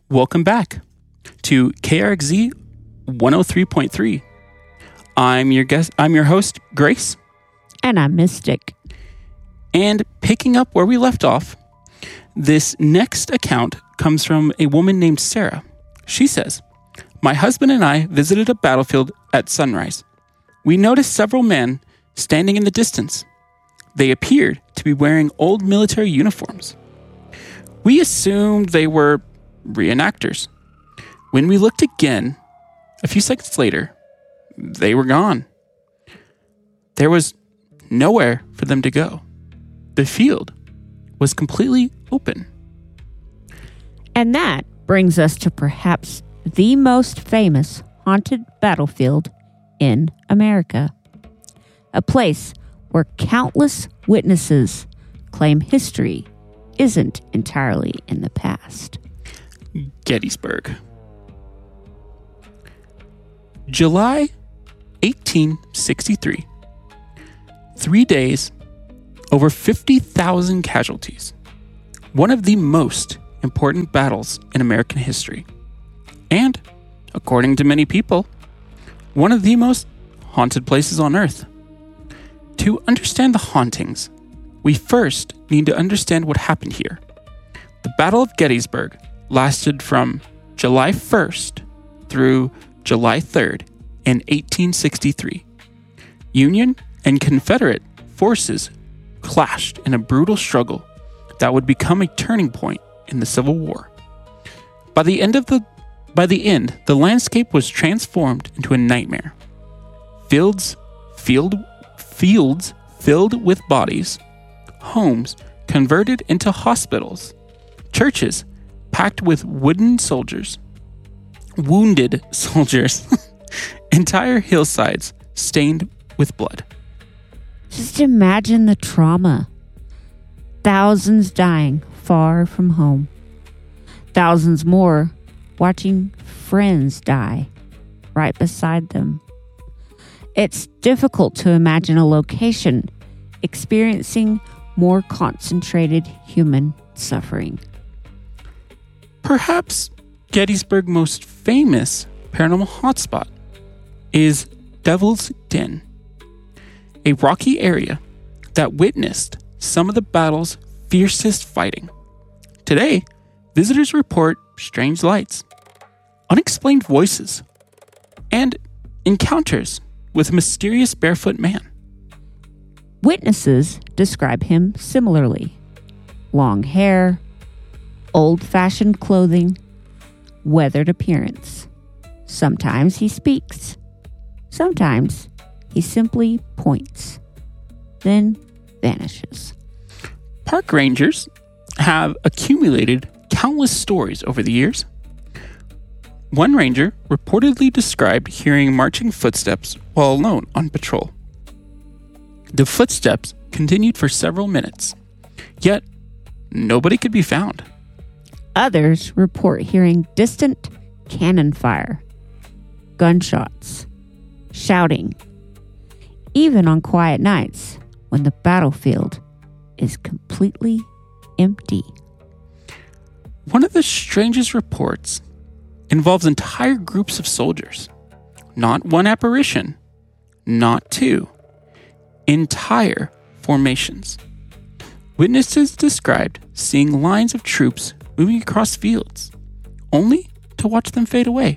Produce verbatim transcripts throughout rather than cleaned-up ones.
Welcome back to K R X Z one oh three point three. I'm your guest. I'm your host, Grace. And I'm Mystic. And picking up where we left off, this next account comes from a woman named Sarah. She says, "My husband and I visited a battlefield at sunrise. We noticed several men standing in the distance. They appeared to be wearing old military uniforms. We assumed they were reenactors. When we looked again, a few seconds later, they were gone. There was nowhere for them to go. The field was completely open." And that brings us to perhaps the most famous haunted battlefield in America. A place where countless witnesses claim history isn't entirely in the past. Gettysburg. July eighteen sixty-three. Three days, over fifty thousand casualties. One of the most important battles in American history. And, according to many people, one of the most haunted places on Earth. To understand the hauntings, we first need to understand what happened here. The Battle of Gettysburg lasted from July first through July third in eighteen sixty-three. Union and Confederate forces clashed in a brutal struggle that would become a turning point in the Civil War. By the end of the by the end, the landscape was transformed into a nightmare. Fields, field, fields filled with bodies, homes converted into hospitals, churches packed with wooden soldiers, wounded soldiers, entire hillsides stained with blood. Just imagine the trauma. Thousands dying far from home. Thousands more watching friends die right beside them. It's difficult to imagine a location experiencing more concentrated human suffering. Perhaps Gettysburg's most famous paranormal hotspot is Devil's Den, a rocky area that witnessed some of the battle's fiercest fighting. Today, visitors report strange lights, unexplained voices, and encounters with a mysterious barefoot man. Witnesses describe him similarly. Long hair, old-fashioned clothing, weathered appearance. Sometimes he speaks. Sometimes he simply points, then vanishes. Park rangers have accumulated countless stories over the years. One ranger reportedly described hearing marching footsteps while alone on patrol. The footsteps continued for several minutes, yet nobody could be found. Others report hearing distant cannon fire, gunshots, shouting, even on quiet nights when the battlefield is completely empty. One of the strangest reports involves entire groups of soldiers. Not one apparition, not two. Entire formations. Witnesses described seeing lines of troops moving across fields, only to watch them fade away.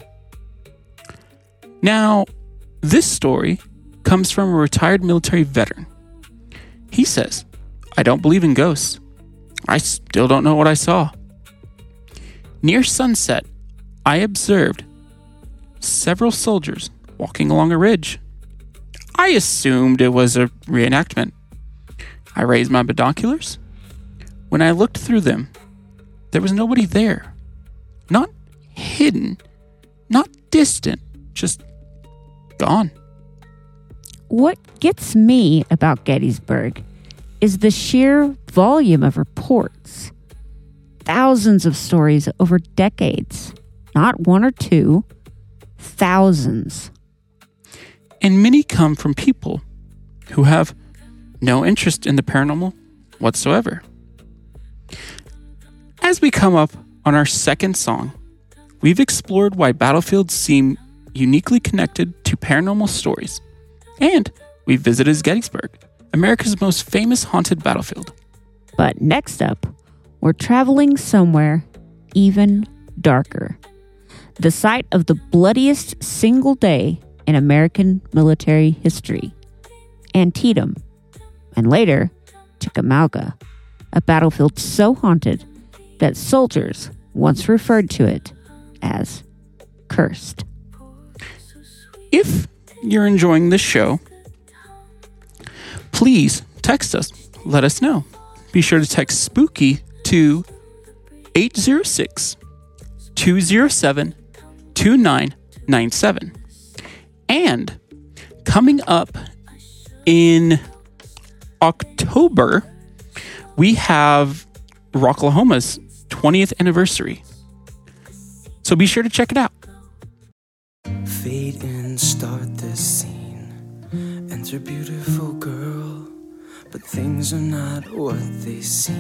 Now, this story comes from a retired military veteran. He says, "I don't believe in ghosts. I still don't know what I saw. Near sunset, I observed several soldiers walking along a ridge. I assumed it was a reenactment. I raised my binoculars. When I looked through them, there was nobody there. Not hidden, not distant, just gone." What gets me about Gettysburg is the sheer volume of reports. Thousands of stories over decades. Not one or two. Thousands. And many come from people who have no interest in the paranormal whatsoever. As we come up on our second song, we've explored why battlefields seem uniquely connected to paranormal stories. And we visited Gettysburg, America's most famous haunted battlefield. But next up, we're traveling somewhere even darker. The site of the bloodiest single day in American military history, Antietam, and later Chickamauga, a battlefield so haunted that soldiers once referred to it as cursed. If you're enjoying this show, please text us. Let us know. Be sure to text SPOOKY to eight zero six, two zero seven, two nine nine seven. And coming up in October, we have Rocklahoma's twentieth anniversary. So be sure to check it out. Fade in, start the scene. Enter beautiful girl, but things are not what they seem.